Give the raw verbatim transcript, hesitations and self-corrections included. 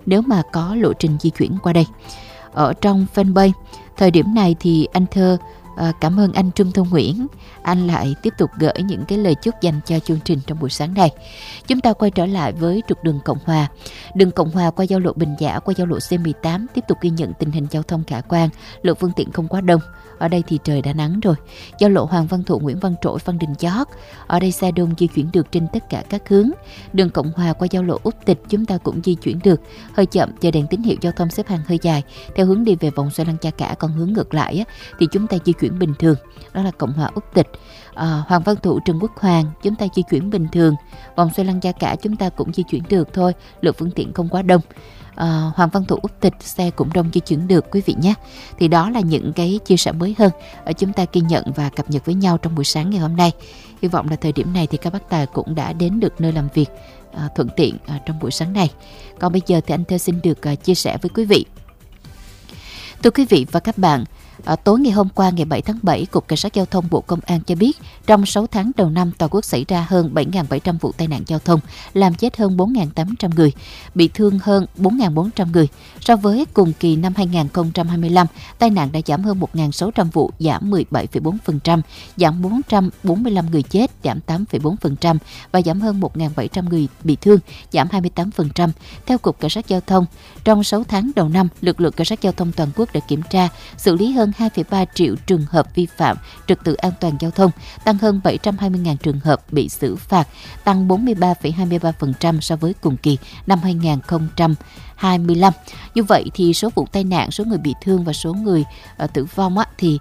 nếu mà có lộ trình di chuyển qua đây. Ở trong fanpage, thời điểm này thì anh Thơ À, cảm ơn anh Trung Thông Nguyễn. Anh lại tiếp tục gửi những cái lời chúc dành cho chương trình trong buổi sáng này. Chúng ta quay trở lại với trục đường Cộng Hòa. Đường Cộng Hòa qua giao lộ Bình Giả, qua giao lộ C mười tám tiếp tục ghi nhận tình hình giao thông khả quan, lượng phương tiện không quá đông. Ở đây thì trời đã nắng rồi. Giao lộ Hoàng Văn Thụ, Nguyễn Văn Trỗi, Phan Đình Giót, ở đây xe đông di chuyển được trên tất cả các hướng. Đường Cộng Hòa qua giao lộ Úc Tịch chúng ta cũng di chuyển được, hơi chậm, chờ đèn tín hiệu giao thông xếp hàng hơi dài. Theo hướng đi về vòng xoay Lăng Cha Cả, còn hướng ngược lại á, thì chúng ta di chuyển bình thường. Đó là Cộng Hòa Úc Tịch. À, Hoàng Văn Thụ, Trần Quốc Hoàng chúng ta di chuyển bình thường. Vòng xoay Lăng Cha Cả chúng ta cũng di chuyển được thôi, lượng phương tiện không quá đông. À, Hoàng Văn Thụ, Úc Tịch xe cũng đông di chuyển được quý vị nhé. Thì đó là những cái chia sẻ mới hơn ở chúng ta ghi nhận và cập nhật với nhau trong buổi sáng ngày hôm nay. Hy vọng là thời điểm này thì các bác tài cũng đã đến được nơi làm việc à, thuận tiện à, trong buổi sáng này. Còn bây giờ thì anh Thơ xin được à, chia sẻ với quý vị. Thưa quý vị và các bạn, À, tối ngày hôm qua ngày bảy tháng bảy, Cục Cảnh sát Giao thông Bộ Công an cho biết trong sáu tháng đầu năm toàn quốc xảy ra hơn bảy nghìn bảy trăm vụ tai nạn giao thông, làm chết hơn bốn nghìn tám trăm người, bị thương hơn bốn nghìn bốn trăm người. So với cùng kỳ năm hai nghìn không trăm hai mươi lăm, tai nạn đã giảm hơn một nghìn sáu trăm vụ, giảm mười bảy phẩy bốn phần trăm, giảm bốn trăm bốn mươi lăm người chết, giảm tám phẩy bốn phần trăm và giảm hơn một nghìn bảy trăm người bị thương, giảm hai mươi tám phần trăm. Theo Cục Cảnh sát Giao thông, trong sáu tháng đầu năm, lực lượng Cảnh sát Giao thông toàn quốc đã kiểm tra, xử lý hơn hai phẩy ba triệu trường hợp vi phạm trật tự an toàn giao thông, tăng hơn bảy trăm hai mươi nghìn trường hợp bị xử phạt, tăng bốn mươi ba phẩy hai mươi ba phần trăm so với cùng kỳ năm hai nghìn không trăm hai mươi lăm. Như vậy thì số vụ tai nạn, số người bị thương và số người uh, tử vong á, thì